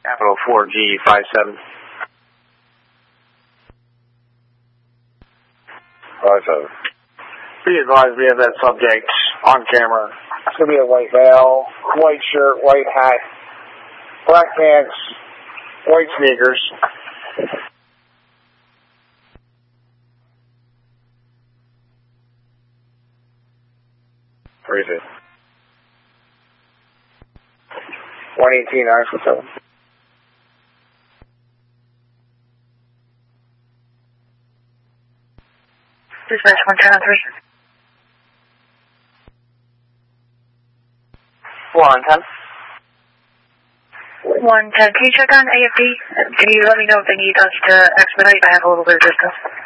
Capital 4G57. 57. Be advised we have that subject on camera. It's going to be a white veil, white shirt, white hat, black pants, white sneakers. Where is it? 118 Oxford. Dispatch 110. 110. 110. Can you check on AFD? Can you let me know if they need us to expedite? I have a little bit of distance.